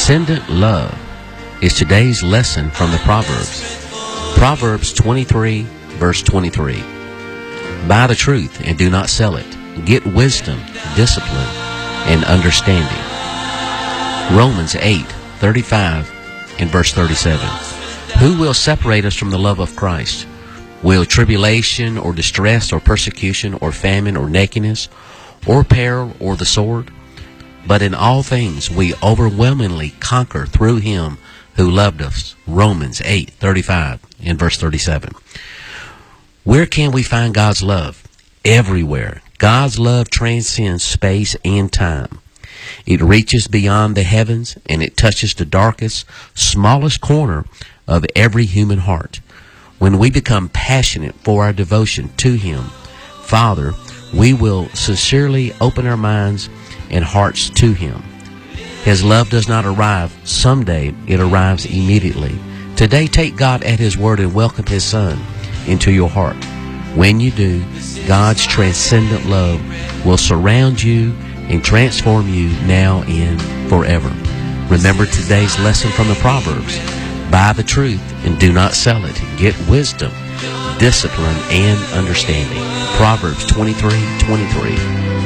Transcendent love is today's lesson from the Proverbs. Proverbs 23, verse 23. Buy the truth and do not sell it. Get wisdom, discipline, and understanding. Romans 8, 35 and verse 37. Who will separate us from the love of Christ? Will tribulation or distress or persecution or famine or nakedness or peril or the sword? But in all things we overwhelmingly conquer through Him who loved us. Romans 8, 35 and verse 37. Where can we find God's love? Everywhere. God's love transcends space and time. It reaches beyond the heavens, and it touches the darkest, smallest corner of every human heart. When we become passionate for our devotion to Him, Father, we will sincerely open our minds and hearts to Him. His love does not arrive someday, it arrives immediately. Today, take God at His word and welcome His Son into your heart. When you do, God's transcendent love will surround you and transform you now and forever. Remember today's lesson from the Proverbs. Buy the truth and do not sell it. Get wisdom, discipline, and understanding. Proverbs 23:23.